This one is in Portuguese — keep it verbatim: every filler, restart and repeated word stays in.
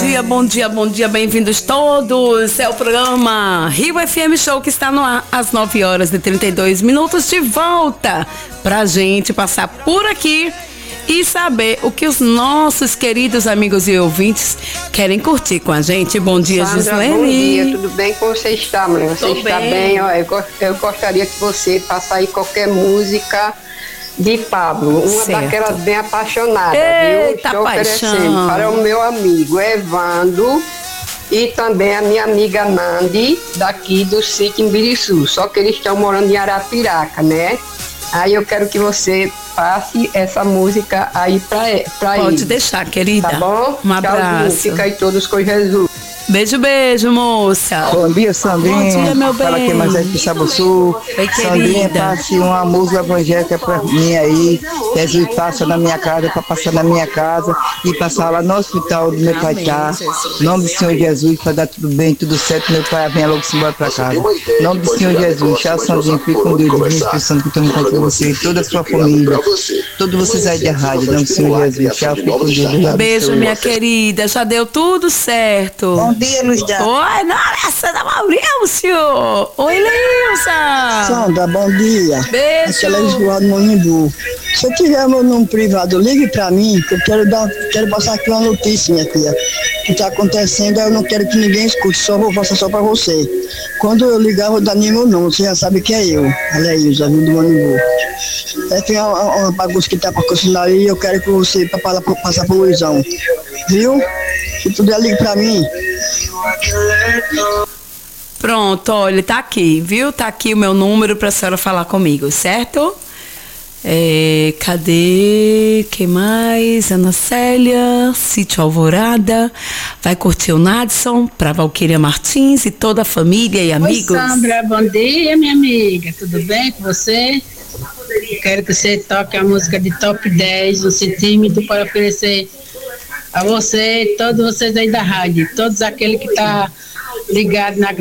dia, bom dia, bom dia, bem-vindos todos. É o programa Rio F M Show que está no ar às nove horas e trinta e dois minutos, de volta pra gente passar por aqui e saber o que os nossos queridos amigos e ouvintes querem curtir com a gente. Bom dia, Sandra, Gislene. Bom dia, tudo bem? Como você está, mulher? Você Tô está bem. bem? Ó, eu, go- eu gostaria que você passasse aí qualquer música de Pablo, uma Certo. daquelas bem apaixonadas, Eita, viu? Estou paixão. oferecendo para o meu amigo Evandro e também a minha amiga Nandi, daqui do sítio Imbiriçu, só que eles estão morando em Arapiraca, né? Aí eu quero que você passe essa música aí para eles. Pode deixar, querida. Tá bom? Um abraço. Tchauzinho, fica aí todos com Jesus. Beijo, beijo, moça. Bom dia, Sandrinha. Bom dia, meu bem. Fala aqui, mas é de Sabuçu. Oi, Sandrinha, querida. passe uma música evangélica pra mim aí. Jesus passa na minha casa, para passar na minha casa e passar lá no hospital do meu pai Amém, tá. Jesus. Em nome do Senhor Jesus, para dar tudo bem, tudo certo. Meu pai venha logo se embora pra casa. Em nome do Senhor Jesus. Tchau, Sandrinha. Fique com Deus. Divino Espírito Santo que tome conta de você e toda a sua família. Todos vocês aí da rádio. Em nome do Senhor Jesus. Tchau, fique com Deus. Deus abençoe. Beijo, minha querida. Já deu tudo certo. Bom dia, Luiz da Oi, nossa, da Maurício! Oi, Leilza! Sandra, bom dia. Beijo. Aquela Lisboa do Monimbu. Se eu tiver meu número privado, ligue pra mim, que eu quero, dar, quero passar aqui uma notícia, minha filha. O que tá acontecendo, eu não quero que ninguém escute, só vou passar só pra você. Quando eu ligar, eu vou dar nem meu nome, você já sabe que é eu. Olha aí, já viu do Monimbu. É, tem uma, uma bagunça que tá pra continuar aí, eu quero que você pra, pra, pra, passar pro Luizão. Viu? Se puder, ligue pra mim. Pronto, olha, tá aqui, viu? Tá aqui o meu número pra senhora falar comigo, certo? É, cadê? Quem mais? Ana Célia, Sítio Alvorada. Vai curtir o Nadson pra Valquíria Martins e toda a família e amigos. Oi, Sandra, bom dia, minha amiga. Tudo bem com você? Quero que você toque a música de Top dez, um centímetro, para oferecer a você e todos vocês aí da rádio, todos aqueles que estão ligados na